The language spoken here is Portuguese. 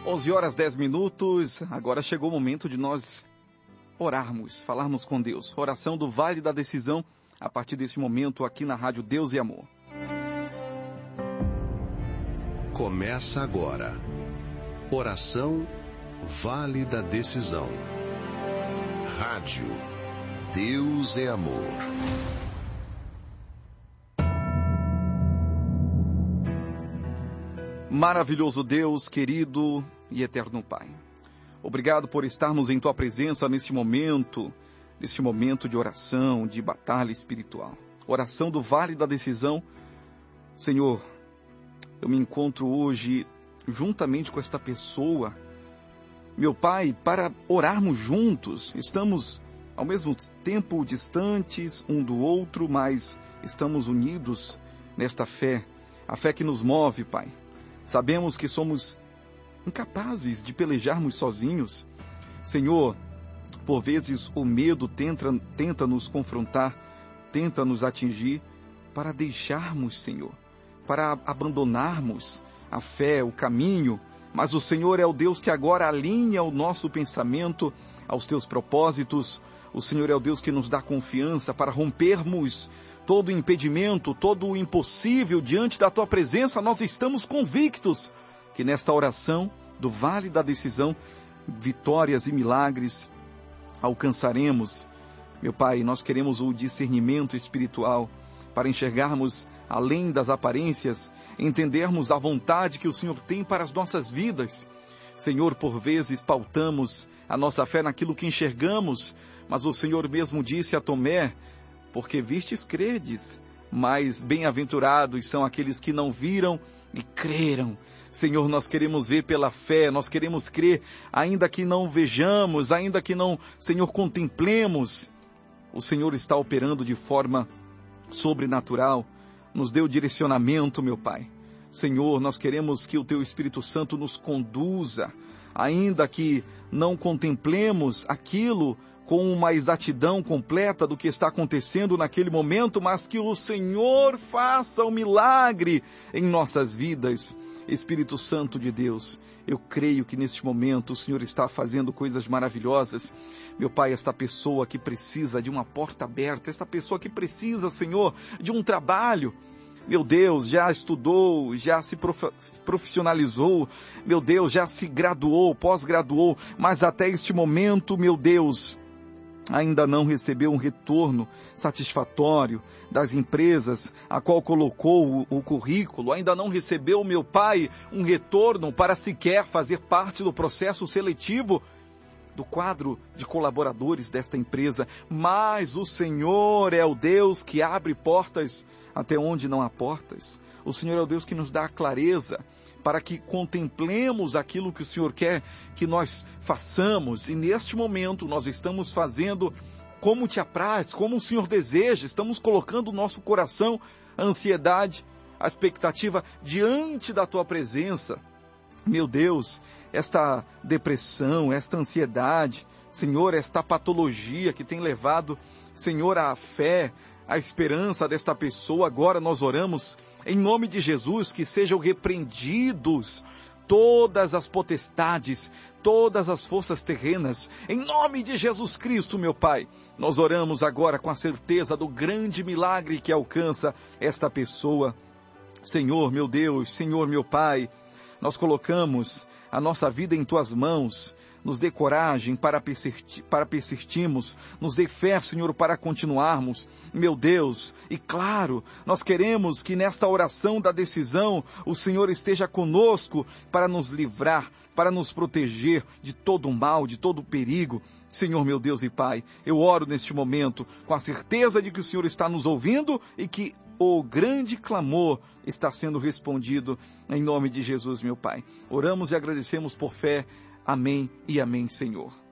11h10. Agora chegou o momento de nós orarmos, falarmos com Deus. Oração do Vale da Decisão, a partir desse momento aqui na Rádio Deus e Amor. Começa agora. Oração Vale da Decisão. Rádio Deus é Amor. Maravilhoso Deus, querido e eterno Pai. Obrigado por estarmos em Tua presença neste momento de oração, de batalha espiritual. Oração do Vale da Decisão. Senhor, eu me encontro hoje juntamente com esta pessoa, meu Pai, para orarmos juntos. Estamos ao mesmo tempo distantes um do outro, mas estamos unidos nesta fé, a fé que nos move, Pai. Sabemos que somos incapazes de pelejarmos sozinhos. Senhor, por vezes o medo tenta nos confrontar, tenta nos atingir para deixarmos, Senhor, para abandonarmos a fé, o caminho. Mas o Senhor é o Deus que agora alinha o nosso pensamento aos Teus propósitos. O Senhor é o Deus que nos dá confiança para rompermos todo impedimento, todo o impossível diante da Tua presença. Nós estamos convictos que nesta oração do Vale da Decisão, vitórias e milagres alcançaremos. Meu Pai, nós queremos o discernimento espiritual para enxergarmos além das aparências, entendermos a vontade que o Senhor tem para as nossas vidas. Senhor, por vezes pautamos a nossa fé naquilo que enxergamos, mas o Senhor mesmo disse a Tomé: porque vistes, credes, mas bem-aventurados são aqueles que não viram e creram. Senhor, nós queremos ver pela fé, nós queremos crer, ainda que não vejamos, ainda que não, Senhor, contemplemos. O Senhor está operando de forma sobrenatural, nos dê o direcionamento, meu Pai. Senhor, nós queremos que o Teu Espírito Santo nos conduza, ainda que não contemplemos aquilo com uma exatidão completa do que está acontecendo naquele momento, mas que o Senhor faça um milagre em nossas vidas. Espírito Santo de Deus, eu creio que neste momento o Senhor está fazendo coisas maravilhosas. Meu Pai, esta pessoa que precisa de uma porta aberta, esta pessoa que precisa, Senhor, de um trabalho, meu Deus, já estudou, já se profissionalizou, meu Deus, já se graduou, pós-graduou, mas até este momento, meu Deus, ainda não recebeu um retorno satisfatório das empresas a qual colocou o currículo, ainda não recebeu, meu Pai, um retorno para sequer fazer parte do processo seletivo do quadro de colaboradores desta empresa. Mas o Senhor é o Deus que abre portas até onde não há portas. O Senhor é o Deus que nos dá a clareza para que contemplemos aquilo que o Senhor quer que nós façamos. E neste momento nós estamos fazendo como Te apraz, como o Senhor deseja. Estamos colocando o nosso coração, a ansiedade, a expectativa diante da Tua presença. Meu Deus, esta depressão, esta ansiedade, Senhor, esta patologia que tem levado, Senhor, a fé, a esperança desta pessoa, agora nós oramos em nome de Jesus que sejam repreendidos todas as potestades, todas as forças terrenas, em nome de Jesus Cristo, meu Pai. Nós oramos agora com a certeza do grande milagre que alcança esta pessoa. Senhor, meu Deus, Senhor, meu Pai, nós colocamos a nossa vida em Tuas mãos. Nos dê coragem para persistirmos, nos dê fé, Senhor, para continuarmos, meu Deus. E claro, nós queremos que nesta oração da decisão, o Senhor esteja conosco para nos livrar, para nos proteger de todo o mal, de todo o perigo. Senhor, meu Deus e Pai, eu oro neste momento com a certeza de que o Senhor está nos ouvindo e que o grande clamor está sendo respondido em nome de Jesus, meu Pai. Oramos e agradecemos por fé. Amém e amém, Senhor.